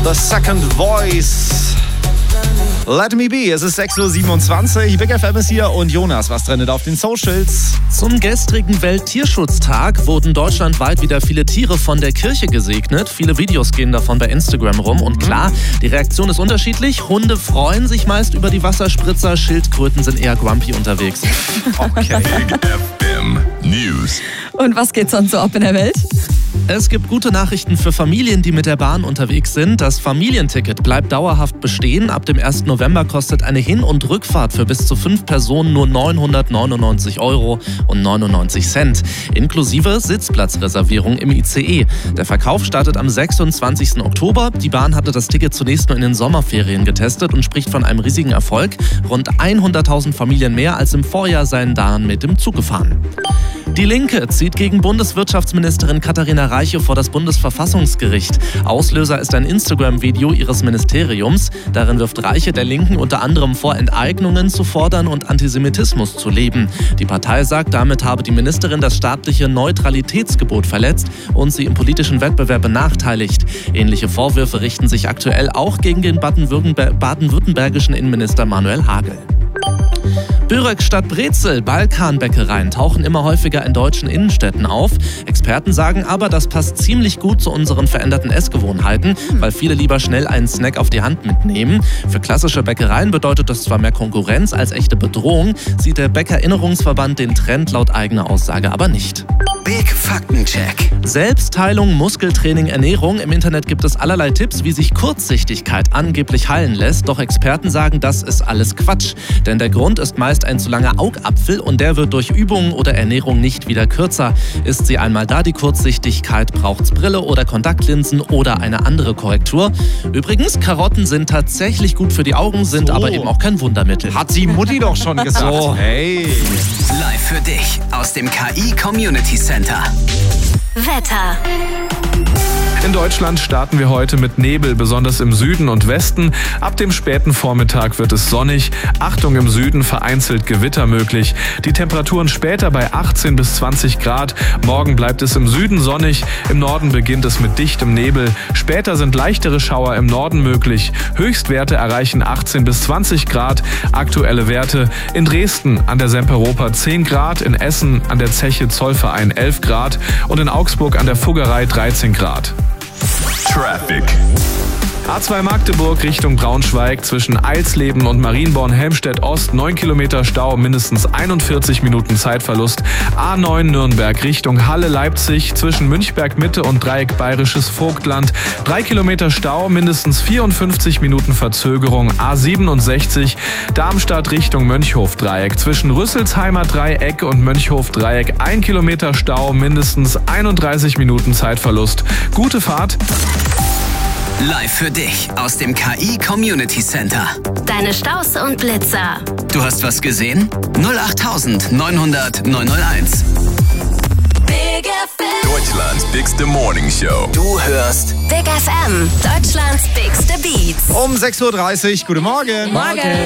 The Second Voice. Let me be. Es ist 6.27 Uhr. Big FM ist hier und Jonas, was trendet auf den Socials? Zum gestrigen Welttierschutztag wurden deutschlandweit wieder viele Tiere von der Kirche gesegnet. Viele Videos gehen davon bei Instagram rum. Und klar, die Reaktion ist unterschiedlich. Hunde freuen sich meist über die Wasserspritzer. Schildkröten sind eher grumpy unterwegs. Okay. Big FM News. Und was geht sonst so ab in der Welt? Es gibt gute Nachrichten für Familien, die mit der Bahn unterwegs sind. Das Familienticket bleibt dauerhaft bestehen. Ab dem 1. November kostet eine Hin- und Rückfahrt für bis zu 5 Personen nur 999,99 € inklusive Sitzplatzreservierung im ICE. Der Verkauf startet am 26. Oktober. Die Bahn hatte das Ticket zunächst nur in den Sommerferien getestet und spricht von einem riesigen Erfolg. Rund 100.000 Familien mehr als im Vorjahr seien dann mit dem Zug gefahren. Die Linke zieht gegen Bundeswirtschaftsministerin Katharina Reiche vor das Bundesverfassungsgericht. Auslöser ist ein Instagram-Video ihres Ministeriums. Darin wirft Reiche der Linken unter anderem vor, Enteignungen zu fordern und Antisemitismus zu leben. Die Partei sagt, damit habe die Ministerin das staatliche Neutralitätsgebot verletzt und sie im politischen Wettbewerb benachteiligt. Ähnliche Vorwürfe richten sich aktuell auch gegen den baden-württembergischen Innenminister Manuel Hagel. Börek statt Brezel, Balkanbäckereien tauchen immer häufiger in deutschen Innenstädten auf. Experten sagen aber, das passt ziemlich gut zu unseren veränderten Essgewohnheiten, weil viele lieber schnell einen Snack auf die Hand mitnehmen. Für klassische Bäckereien bedeutet das zwar mehr Konkurrenz als echte Bedrohung, sieht der Bäckerinnerungsverband den Trend laut eigener Aussage aber nicht. Big Faktencheck. Selbstheilung, Muskeltraining, Ernährung. Im Internet gibt es allerlei Tipps, wie sich Kurzsichtigkeit angeblich heilen lässt. Doch Experten sagen, das ist alles Quatsch. Denn der Grund ist meist ein zu langer Augapfel und der wird durch Übungen oder Ernährung nicht wieder kürzer. Ist sie einmal da, die Kurzsichtigkeit, braucht's Brille oder Kontaktlinsen oder eine andere Korrektur. Übrigens, Karotten sind tatsächlich gut für die Augen, sind aber eben auch kein Wundermittel. Hat die Mutti doch schon gesagt. So. Hey. Live für dich aus dem KI Community Center. Wetter. In Deutschland starten wir heute mit Nebel, besonders im Süden und Westen. Ab dem späten Vormittag wird es sonnig. Achtung, im Süden vereinzelt Gewitter möglich. Die Temperaturen später bei 18 bis 20 Grad. Morgen bleibt es im Süden sonnig. Im Norden beginnt es mit dichtem Nebel. Später sind leichtere Schauer im Norden möglich. Höchstwerte erreichen 18 bis 20 Grad. Aktuelle Werte: in Dresden an der Semperoper 10 Grad, in Essen an der Zeche Zollverein 11 Grad und in Augsburg an der Fuggerei 13 Grad. Traffic. A2 Magdeburg Richtung Braunschweig zwischen Eilsleben und Marienborn-Helmstedt Ost 9 Kilometer Stau, mindestens 41 Minuten Zeitverlust. A9 Nürnberg Richtung Halle-Leipzig zwischen Münchberg Mitte und Dreieck Bayerisches Vogtland 3 Kilometer Stau, mindestens 54 Minuten Verzögerung. A67 Darmstadt Richtung Mönchhof-Dreieck zwischen Rüsselsheimer Dreieck und Mönchhof-Dreieck 1 Kilometer Stau, mindestens 31 Minuten Zeitverlust. Gute Fahrt. Live für dich aus dem KI Community Center. Deine Staus und Blitzer. Du hast was gesehen? 08900 901. Big FM. Deutschlands bigste Morning Show. Du hörst Big FM. Deutschlands bigste Beats. Um 6.30 Uhr. Guten Morgen. Morgen.